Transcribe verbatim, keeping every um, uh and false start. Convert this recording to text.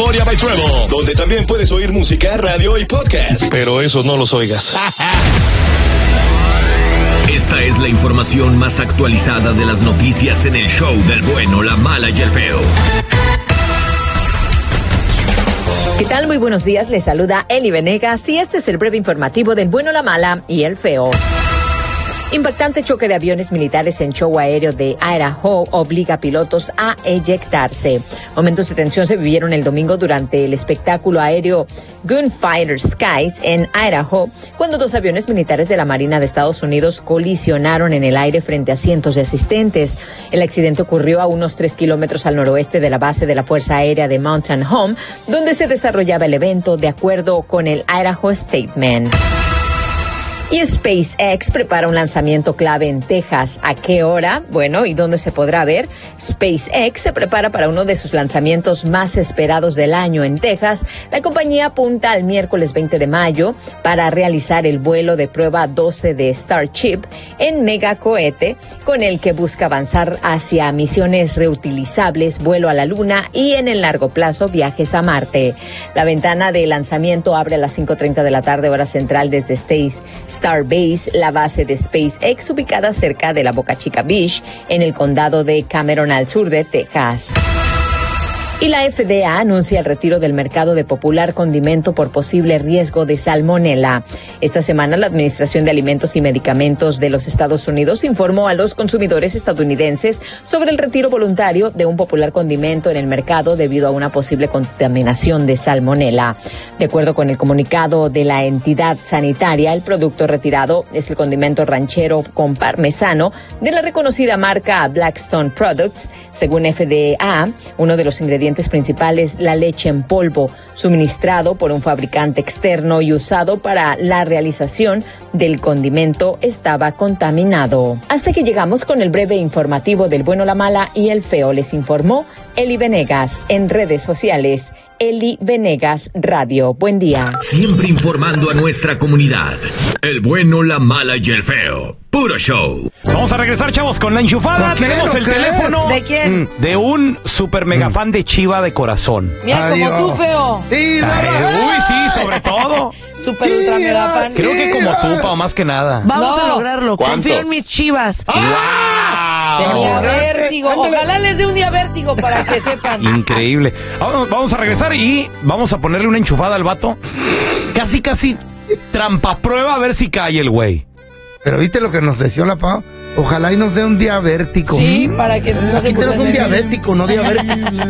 Euforia by Treble, donde también puedes oír música, radio y podcast. Pero esos no los oigas. Esta es la información más actualizada de las noticias en el show del bueno, la mala y el feo. ¿Qué tal? Muy buenos días, les saluda Eli Venegas y este es el breve informativo del bueno, la mala y el feo. Impactante choque de aviones militares en show aéreo de Idaho obliga a pilotos a eyectarse. Momentos de tensión se vivieron el domingo durante el espectáculo aéreo Gunfighter Skies en Idaho, cuando dos aviones militares de la Marina de Estados Unidos colisionaron en el aire frente a cientos de asistentes. El accidente ocurrió a unos tres kilómetros al noroeste de la base de la Fuerza Aérea de Mountain Home, donde se desarrollaba el evento, de acuerdo con el Idaho Statement. Y SpaceX prepara un lanzamiento clave en Texas. ¿A qué hora? Bueno, ¿y dónde se podrá ver? SpaceX se prepara para uno de sus lanzamientos más esperados del año en Texas. La compañía apunta al miércoles veinte de mayo para realizar el vuelo de prueba doce de Starship en megacohete, con el que busca avanzar hacia misiones reutilizables, vuelo a la Luna y en el largo plazo viajes a Marte. La ventana de lanzamiento abre a las cinco treinta de la tarde, hora central, desde Space Starbase, la base de SpaceX ubicada cerca de la Boca Chica Beach, en el condado de Cameron al sur de Texas. Y la F D A anuncia el retiro del mercado de popular condimento por posible riesgo de salmonela. Esta semana, la Administración de Alimentos y Medicamentos de los Estados Unidos informó a los consumidores estadounidenses sobre el retiro voluntario de un popular condimento en el mercado debido a una posible contaminación de salmonela. De acuerdo con el comunicado de la entidad sanitaria, el producto retirado es el condimento ranchero con parmesano de la reconocida marca Blackstone Products. Según F D A, uno de los ingredientes principales, la leche en polvo, suministrado por un fabricante externo y usado para la realización del condimento, estaba contaminado. Hasta que llegamos con el breve informativo del bueno, la mala y el feo. Les informó Eli Venegas. En redes sociales, Eli Venegas Radio. Buen día. Siempre informando a nuestra comunidad. El bueno, la mala y el feo. Puro show. Vamos a regresar, chavos, con la enchufada. Tenemos el qué? teléfono. ¿De quién? De un super mega fan de Chiva de corazón. Mira, Ay, como oh. tú, feo. Sí, Ay, uy, sí, sobre todo. Super Sí, ultra mega sí. fan. Creo que como tú, Pao, más que nada. Vamos No. a lograrlo. ¿Cuánto? Confío en mis Chivas. Tenía ¡Wow! vértigo. Ándale. Ojalá les dé un día vértigo para que sepan. Increíble. Vamos, vamos a regresar y vamos a ponerle una enchufada al vato. Casi, casi trampa prueba a ver si cae el güey. Pero viste lo que nos deseó la Pau. Ojalá y nos dé un diabético. Sí, para que no se Aquí tenemos un pusiera- diabético, no diabético.